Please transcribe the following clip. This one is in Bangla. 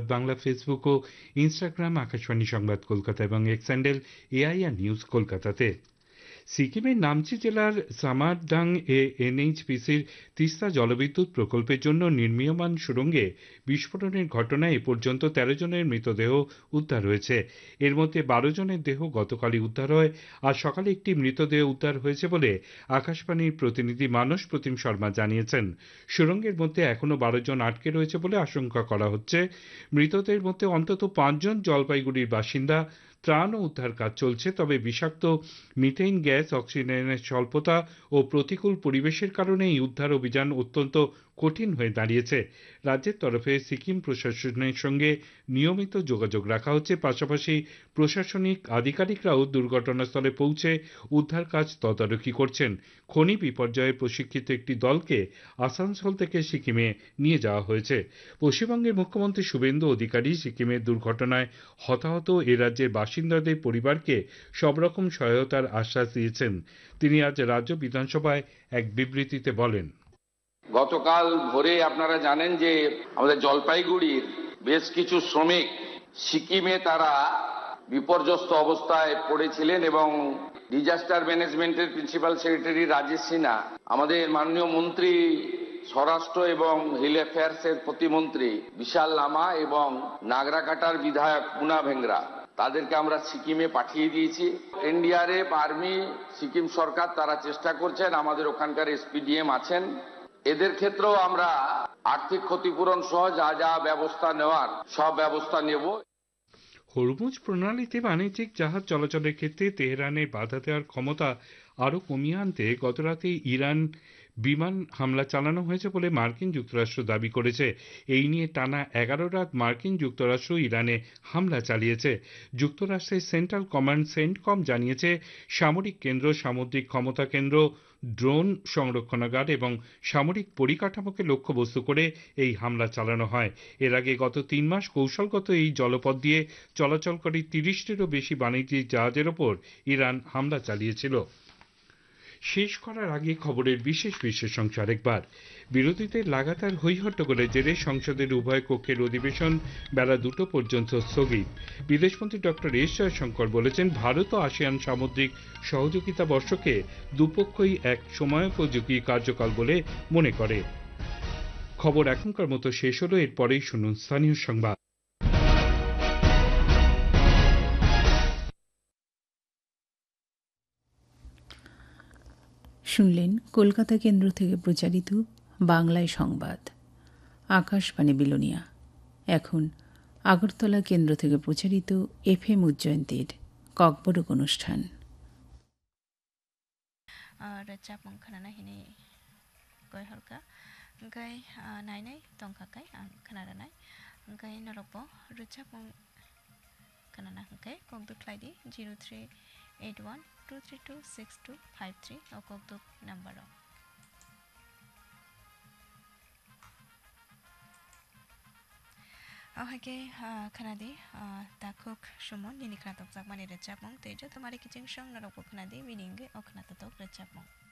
বাংলা, ফেসবুক ও ইনস্টাগ্রাম আকাশবাণী সংবাদ কলকাতা এবং এক্স হ্যান্ডেল এআইআর নিউজ কলকাতাতে। সিকিমের নামচি জেলার সামারডাং এ এনএইচপিসির তিস্তা জলবিদ্যুৎ প্রকল্পের জন্য নির্মীয়মান সুড়ঙ্গে বিস্ফোরণের ঘটনায় এ পর্যন্ত 13 জনের মৃতদেহ উদ্ধার হয়েছে। এর মধ্যে 12 জনের দেহ গতকালই উদ্ধার হয়। আজ সকালে একটি মৃতদেহ উদ্ধার হয়েছে বলে আকাশবাণীর প্রতিনিধি মানস প্রতিম শর্মা জানিয়েছেন। সুড়ঙ্গের মধ্যে এখনও 12 জন আটকে রয়েছে বলে আশঙ্কা করা হচ্ছে। মৃতদের মধ্যে অন্তত 5 জন জলপাইগুড়ির বাসিন্দা। ত্রাণ ও উদ্ধার কাজ চলছে, তবে বিষাক্ত মিথেন গ্যাস, অক্সিজেনের স্বল্পতা ও প্রতিকূল পরিবেশের কারণে এই উদ্ধার অভিযান অত্যন্ত কঠিন হয়ে দাঁড়িয়েছে। রাজ্যের তরফে সিকিম প্রশাসনের সঙ্গে নিয়মিত যোগাযোগ রাখা হচ্ছে। পাশাপাশি প্রশাসনিক আধিকারিকরাও দুর্ঘটনাস্থলে পৌঁছে উদ্ধার কাজ তদারকি করছেন। খনি বিপর্যয়ে প্রশিক্ষিত একটি দলকে আসানসোল থেকে সিকিমে নিয়ে যাওয়া হয়েছে। পশ্চিমবঙ্গের মুখ্যমন্ত্রী শুভেন্দু অধিকারী সিকিমের দুর্ঘটনায় হতাহত এ রাজ্যের বাসিন্দাদের পরিবারকে সব রকম সহায়তার আশ্বাস দিয়েছেন। তিনি আজ রাজ্য বিধানসভায় এক বিবৃতিতে বলেন, গতকাল ভোরে আপনারা জানেন যে আমাদের জলপাইগুড়ির বেশ কিছু শ্রমিক সিকিমে তারা বিপর্যস্ত অবস্থায় পড়েছিলেন এবং ডিজাস্টার ম্যানেজমেন্টের প্রিন্সিপাল সেক্রেটারি রাজেশ সিনহা, আমাদের মাননীয় মন্ত্রী স্বরাষ্ট্র এবং হিল অ্যাফেয়ার্সের প্রতিমন্ত্রী বিশাল লামা এবং নাগরাকাটার বিধায়ক পুনা ভেংরা, তাদেরকে আমরা সিকিমে পাঠিয়ে দিয়েছি। এনডিআরএফ, আর্মি, সিকিম সরকার তারা চেষ্টা করছেন। আমাদের ওখানকার এসপিডিএম আছেন। এদের ক্ষেত্রেও আমরা আর্থিক ক্ষতিপূরণ সহ যা যা ব্যবস্থা নেওয়ার সব ব্যবস্থা নেব। হরমুজ প্রণালীতে বাণিজ্যিক জাহাজ চলাচলের ক্ষেত্রে তেহরানের বাধা দেওয়ার ক্ষমতা আরও কমিয়ে আনতে গতরাতে ইরান বিমান হামলা চালানো হয়েছে বলে মার্কিন যুক্তরাষ্ট্র দাবি করেছে। এই নিয়ে টানা 11 রাত মার্কিন যুক্তরাষ্ট্র ইরানে হামলা চালিয়েছে। যুক্তরাষ্ট্রের সেন্ট্রাল কমান্ড সেন্টকম জানিয়েছে, সামরিক কেন্দ্র, সামুদ্রিক ক্ষমতা কেন্দ্র, ড্রোন সংরক্ষণাগার এবং সামরিক পরিকাঠামোকে লক্ষ্যবস্তু করে এই হামলা চালানো হয়। এর আগে গত 3 মাস কৌশলগত এই জলপথ দিয়ে চলাচলকারী 30টিরও বেশি বাণিজ্যিক জাহাজের ওপর ইরান হামলা চালিয়েছিল। শেষ করার আগে খবরের বিশেষ অংশ আরেকবার। বিরোধীদের লাগাতার হৈহট্টগোলের জেরে সংসদের উভয় কক্ষের অধিবেশন বেলা 2টো পর্যন্ত স্থগিত। বিদেশমন্ত্রী ডক্টর এস জয়শঙ্কর বলেছেন, ভারত ও আসিয়ান সামুদ্রিক সহযোগিতা বর্ষকে দুপক্ষই এক সময়োপযোগী কার্যকাল বলে মনে করে। খবর এখনকার মতো শেষ হলো। এরপরেই শুনুন স্থানীয় সংবাদ। শুনলেন কলকাতা কেন্দ্র থেকে প্রচারিত বাংলায় সংবাদ। আকাশবাণী বিলোনিয়া। এখন আগরতলা কেন্দ্র থেকে প্রচারিত এফএম উজ্জয়ন্তীর ককবরক অনুষ্ঠান। रोजाबमों खोनानो हिनि गय हरका ओमफ्राय नायनाय दंखाखाय आं खोनानाय ओमफ्राय नरकबो रोजाबमों खोनाना ओमफ्राय ककदुख्लायदि 0381232625 ও ককদুক নাম্বারও ahage khanadi takuk shumon nini khnatok jakmani rechapmong tejo tomari kiching shong narok khanadi meaning okhnatatok rechapmong